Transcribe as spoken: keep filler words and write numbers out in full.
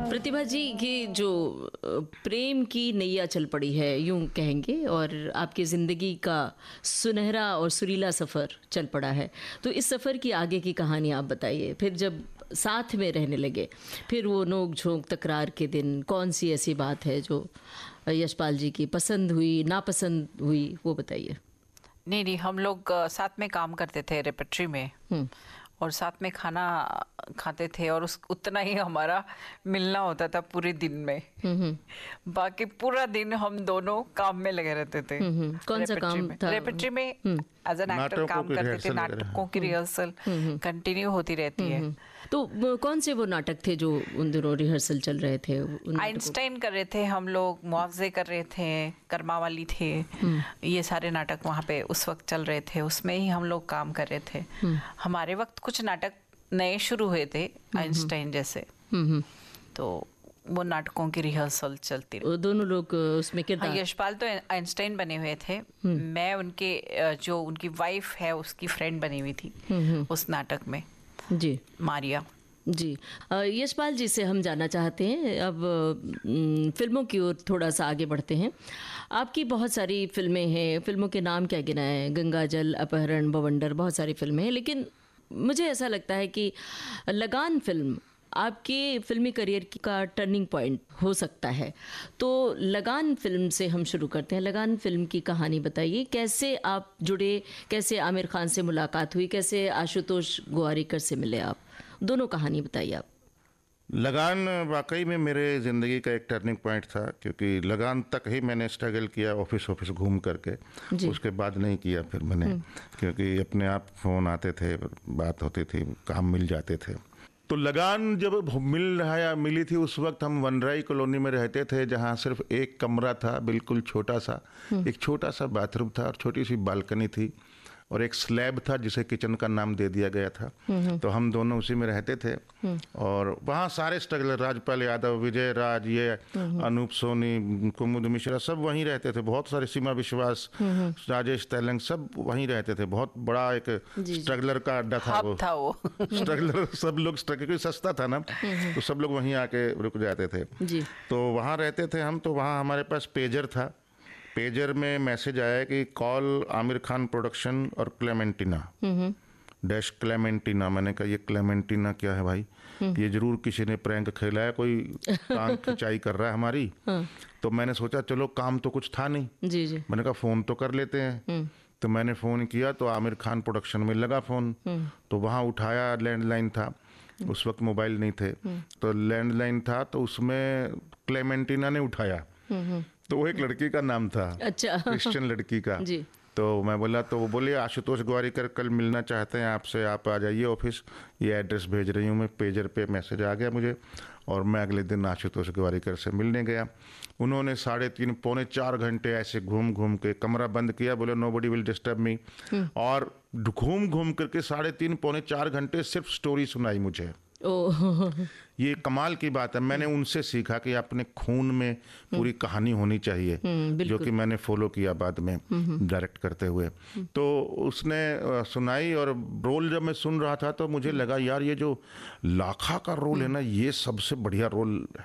प्रतिभा जी, ये जो अ, प्रेम की नैया चल पड़ी है यूं कहेंगे, और आपकी ज़िंदगी का सुनहरा और सुरीला सफ़र चल पड़ा है, तो इस सफ़र की आगे की कहानी आप बताइए। फिर जब साथ में रहने लगे, फिर वो नोक झोंक तकरार के दिन, कौन सी ऐसी बात है जो यशपाल जी की पसंद हुई, नापसंद हुई, वो बताइए। नहीं नहीं, हम लोग अ, साथ में काम करते थे रेपेट्री में, हम्म, और साथ में खाना खाते थे, और उस उतना ही हमारा मिलना होता था पूरे दिन में। हम्म, हम्म, बाकी पूरा दिन हम दोनों काम में लगे रहते थे। हम्म, हम्म। कौन सा रेपेट्री काम में था? रेपेट्री में हम्म, एज एन एक्टर नाटकों काम की करते थे। रिहर्सल वगैरह। नाटकों की रिहर्सल कंटिन्यू होती रहती है। तो वो कौन से वो नाटक थे जो उन दिनों रिहर्सल चल रहे थे? उन नाटकों- आइंस्टाइन कर रहे थे हम लोग, मुआवजे कर रहे थे, कर्मा वाली थे, ये सारे नाटक वहाँ पे उस वक्त चल रहे थे, उसमें ही हम लोग काम कर रहे थे। हमारे वक्त कुछ नाटक नए शुरू हुए थे आइंस्टाइन जैसे, हम्म, हम्म। तो वो नाटकों की रिहर्सल चलती रही। वो दोनों लोग अ, उसमें हाँ, किरदार। यशपाल तो आइंस्टाइन बने हुए थे, मैं उनके अ, जो उनकी वाइफ है उसकी फ्रेंड बनी हुई थी उस नाटक में, जी मारिया। जी। अ, यशपाल जी से हम जानना चाहते हैं अब अम, फिल्मों की ओर थोड़ा सा आगे बढ़ते हैं। आपकी बहुत सारी फिल्में हैं, फिल्मों के नाम क्या गिनाएं, गंगाजल, अपहरण, बवंडर, बहुत सारी फिल्में हैं, लेकिन मुझे ऐसा लगता है कि लगान फिल्म आपके फिल्मी करियर का टर्निंग पॉइंट हो सकता है। तो लगान फिल्म से हम शुरू करते हैं। लगान फिल्म की कहानी बताइए, कैसे आप जुड़े, कैसे आमिर खान से मुलाकात हुई, कैसे आशुतोष गोवारिकर से मिले आप, दोनों कहानी बताइए आप। लगान वाकई में मेरे ज़िंदगी का एक टर्निंग पॉइंट था, क्योंकि लगान तक ही मैंने स्ट्रगल किया ऑफिस ऑफिस घूम करके, उसके बाद नहीं किया फिर मैंने, क्योंकि अपने आप फ़ोन आते थे, बात होती थी, काम मिल जाते थे। तो लगान जब मिल रहा या मिली थी, उस वक्त हम वनराई कॉलोनी में रहते थे, जहाँ सिर्फ एक कमरा था, बिल्कुल छोटा सा, एक छोटा सा बाथरूम था और छोटी सी बालकनी थी, और एक स्लैब था जिसे किचन का नाम दे दिया गया था। तो हम दोनों उसी में रहते थे, और वहाँ सारे स्ट्रगलर, राजपाल यादव, विजय राज, ये अनूप सोनी, कुमुद मिश्रा, सब वहीं रहते थे। बहुत सारे, सीमा विश्वास, राजेश तेलंग, सब वहीं रहते थे। बहुत बड़ा एक स्ट्रगलर का अड्डा था वो, था वो। स्ट्रगलर सब लोग स्ट्रगल, क्योंकि सस्ता था ना, तो सब लोग वहीं आके रुक जाते थे। तो वहाँ रहते थे हम। तो वहाँ हमारे पास पेजर था। पेजर में मैसेज आया कि कॉल आमिर खान प्रोडक्शन और क्लेमेंटिना डैश क्लेमेंटिना। मैंने कहा ये क्लेमेंटिना क्या है भाई, ये जरूर किसी ने प्रैंक खेला है, कोई टांग खिंचाई कर रहा है हमारी। तो मैंने सोचा चलो काम तो कुछ था नहीं, जी जी। मैंने कहा फ़ोन तो कर लेते हैं। तो मैंने फ़ोन किया तो आमिर खान प्रोडक्शन में लगा फ़ोन। तो वहाँ उठाया, लैंडलाइन था, उस वक्त मोबाइल नहीं थे, तो लैंडलाइन था, तो उसमें क्लेमेंटिना ने उठाया। तो वो एक लड़की का नाम था, अच्छा। क्रिश्चियन लड़की का। जी। तो मैं बोला, तो वो बोले आशुतोष गोवारिकर कल मिलना चाहते हैं आपसे, आप आ जाइए ऑफिस, ये एड्रेस भेज रही हूँ मैं। पेजर पे मैसेज आ गया मुझे, और मैं अगले दिन आशुतोष गोवारिकर से मिलने गया। उन्होंने साढ़े तीन पौने चार घंटे ऐसे घूम घूम के कमरा बंद किया, बोले no buddy will disturb me, और घूम घूम करके साढ़े तीन पौने चार घंटे सिर्फ स्टोरी सुनाई मुझे। ओ, ये कमाल की बात है। मैंने उनसे सीखा कि अपने खून में पूरी कहानी होनी चाहिए, जो कि मैंने फॉलो किया बाद में डायरेक्ट करते हुए। तो उसने अ, सुनाई, और रोल जब मैं सुन रहा था तो मुझे लगा यार ये जो लाखा का रोल है ना, ये सबसे बढ़िया रोल